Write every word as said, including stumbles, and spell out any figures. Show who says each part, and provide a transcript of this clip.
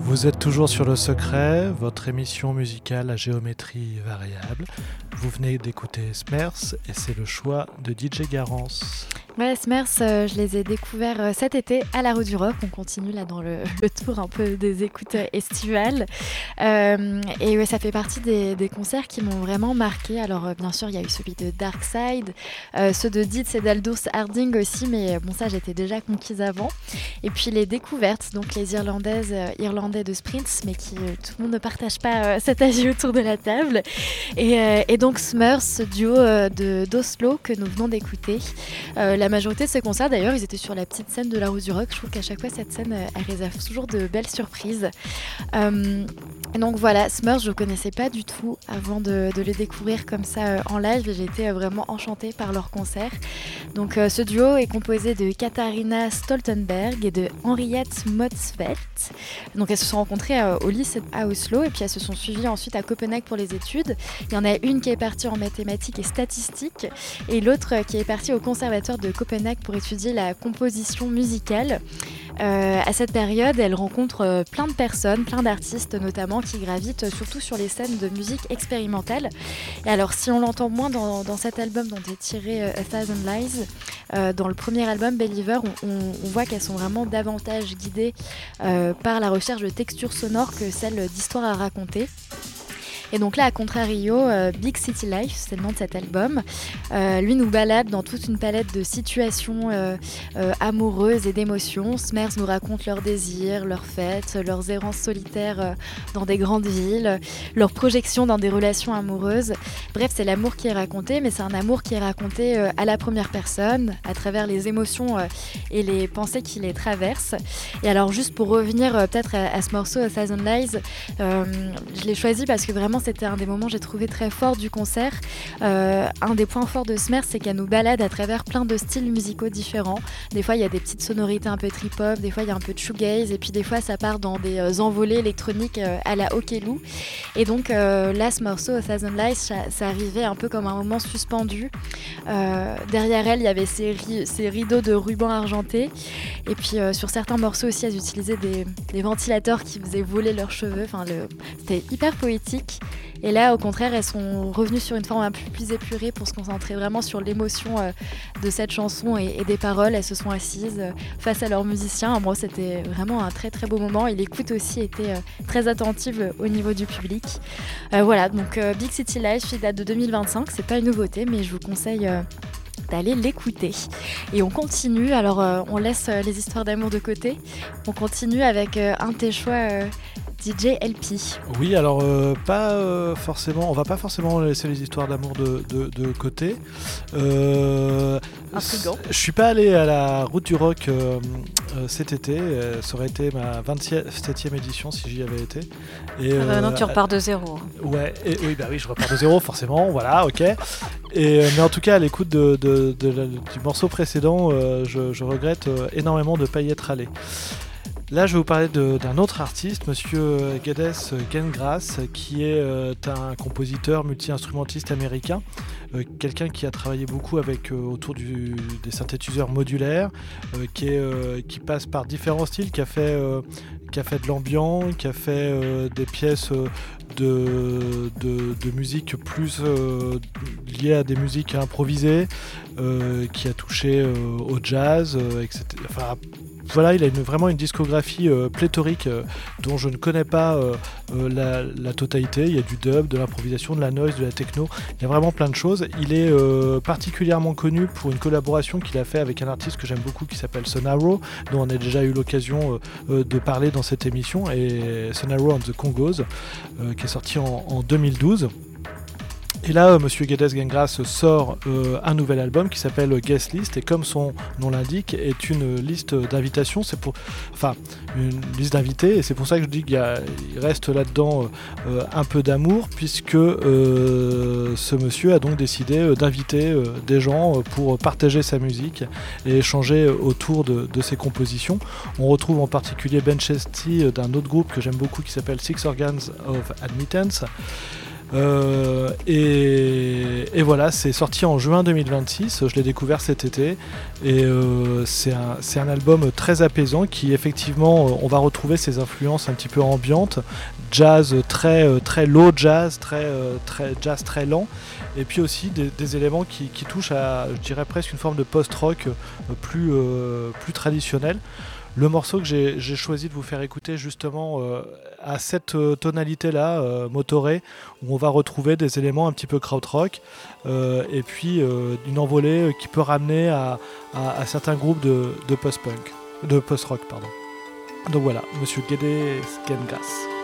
Speaker 1: Vous êtes toujours sur Le Secret, votre émission musicale à géométrie variable. Vous venez d'écouter Smers et c'est le choix de D J Garance.
Speaker 2: Ouais, Smers, euh, je les ai découverts euh, cet été à la Rue du Rock. On continue là dans le, le tour un peu des écoutes estivales. Euh, et ouais, ça fait partie des, des concerts qui m'ont vraiment marqué. Alors euh, bien sûr, il y a eu celui de Darkside, euh, ceux de Dietz et d'Aldous Harding aussi, mais bon, ça j'étais déjà conquise avant. Et puis les découvertes, donc les Irlandaises, euh, Irlandais de Sprints, mais qui euh, tout le monde ne partage pas euh, cet avis autour de la table. Et, euh, et donc Smers, ce duo euh, de, d'Oslo que nous venons d'écouter. Euh, la majorité de ces concerts, d'ailleurs, ils étaient sur la petite scène de la Rue du Rock. Je trouve qu'à chaque fois, cette scène, elle réserve toujours de belles surprises. Euh, donc voilà, Smers, je ne connaissais pas du tout avant de, de les découvrir comme ça euh, en live. J'ai été euh, vraiment enchantée par leur concert. Donc euh, ce duo est composé de Katharina Stoltenberg et de Henriette Motzfeldt. Donc elles se sont rencontrées euh, au lycée à Oslo et puis elles se sont suivies ensuite à Copenhague pour les études. Il y en a une qui est partie en mathématiques et statistiques et l'autre euh, qui est partie au conservatoire de Copenhague pour étudier la composition musicale. Euh, à cette période, elle rencontre euh, plein de personnes, plein d'artistes notamment, qui gravitent euh, surtout sur les scènes de musique expérimentale. Et alors, si on l'entend moins dans, dans cet album dont est tiré euh, A Thousand Lies, euh, dans le premier album Believer, on, on, on voit qu'elles sont vraiment davantage guidées euh, par la recherche de textures sonores que celles d'histoires à raconter. Et donc là, à contrario, euh, Big City Life, c'est le nom de cet album, euh, lui nous balade dans toute une palette de situations euh, euh, amoureuses et d'émotions. Smers nous raconte leurs désirs, leurs fêtes, leurs errances solitaires euh, dans des grandes villes, leurs projections dans des relations amoureuses. Bref, c'est l'amour qui est raconté, mais c'est un amour qui est raconté euh, à la première personne, à travers les émotions euh, et les pensées qui les traversent. Et alors, juste pour revenir euh, peut-être à, à ce morceau, A Thousand Lies, euh, je l'ai choisi parce que vraiment, c'était un des moments que j'ai trouvé très fort du concert. Euh, un des points forts de Smers, c'est qu'elle nous balade à travers plein de styles musicaux différents. Des fois, il y a des petites sonorités un peu trip-hop, des fois, il y a un peu de shoegaze, et puis des fois, ça part dans des euh, envolées électroniques euh, à la Okello. Et donc, euh, là, ce morceau, A Thousand Lies, ça, ça arrivait un peu comme un moment suspendu. Euh, derrière elle, il y avait ces, ri- ces rideaux de ruban argenté. Et puis, euh, sur certains morceaux aussi, elles utilisaient des, des ventilateurs qui faisaient voler leurs cheveux. Enfin, le... C'était hyper poétique. Et là, au contraire, elles sont revenues sur une forme un peu plus épurée pour se concentrer vraiment sur l'émotion euh, de cette chanson et, et des paroles. Elles se sont assises euh, face à leurs musiciens. Moi, c'était vraiment un très très beau moment. Et l'écoute aussi était euh, très attentive au niveau du public. Euh, voilà, donc euh, Big City Life, il date de deux mille vingt-cinq. C'est pas une nouveauté, mais je vous conseille euh, d'aller l'écouter. Et on continue, alors euh, on laisse euh, les histoires d'amour de côté. On continue avec euh, un de tes choix... Euh, D J L P.
Speaker 1: Oui, alors euh, pas euh, forcément, on va pas forcément laisser les histoires d'amour de, de, de côté. Euh,
Speaker 2: Intriguant.
Speaker 1: Je suis pas allé à la Route du Rock euh, euh, cet été. Euh, ça aurait été ma vingt-septième édition si j'y avais été.
Speaker 3: Et, ah bah euh, non, tu repars de zéro.
Speaker 1: Ouais, et, oui, bah oui, je repars de zéro forcément. Voilà, ok. Et, euh, mais en tout cas, à l'écoute de, de, de, de, du morceau précédent, euh, je, je regrette euh, énormément de ne pas y être allé. Là, je vais vous parler de, d'un autre artiste, Monsieur Geddes Gengras, qui est euh, un compositeur multi-instrumentiste américain, euh, quelqu'un qui a travaillé beaucoup avec, euh, autour du, des synthétiseurs modulaires, euh, qui, est, euh, qui passe par différents styles, qui a fait, euh, qui a fait de l'ambiant, qui a fait euh, des pièces euh, de, de, de musique plus euh, liées à des musiques improvisées, euh, qui a touché euh, au jazz, euh, et cetera. Enfin, voilà, il a une, vraiment une discographie euh, pléthorique euh, dont je ne connais pas euh, euh, la, la totalité. Il y a du dub, de l'improvisation, de la noise, de la techno. Il y a vraiment plein de choses. Il est euh, particulièrement connu pour une collaboration qu'il a fait avec un artiste que j'aime beaucoup qui s'appelle Sonaro, dont on a déjà eu l'occasion euh, euh, de parler dans cette émission, et Sonaro and the Congos, euh, qui est sorti en, en deux mille douze. Et là, euh, Monsieur Geddes Gengras sort euh, un nouvel album qui s'appelle Guest List, et comme son nom l'indique, est une liste d'invitations. C'est pour, enfin, une liste d'invités, et c'est pour ça que je dis qu'il y a, il reste là-dedans euh, un peu d'amour, puisque euh, ce monsieur a donc décidé euh, d'inviter euh, des gens pour partager sa musique et échanger autour de, de ses compositions. On retrouve en particulier Ben Chesty d'un autre groupe que j'aime beaucoup qui s'appelle Six Organs of Admittance. Euh, et, et voilà, c'est sorti en juin deux mille vingt-six, je l'ai découvert cet été, et euh, c'est, un, c'est un album très apaisant qui effectivement, on va retrouver ses influences un petit peu ambiantes, jazz très, très low jazz, très, très, jazz très lent, et puis aussi des, des éléments qui, qui touchent à, je dirais presque une forme de post-rock plus, euh, plus traditionnelle. Le morceau que j'ai, j'ai choisi de vous faire écouter justement euh, à cette euh, tonalité-là, euh, motorée, où on va retrouver des éléments un petit peu krautrock, euh, et puis euh, une envolée qui peut ramener à, à, à certains groupes de, de post-punk, de post-rock, pardon. Donc voilà, Monsieur Guédé Skengas.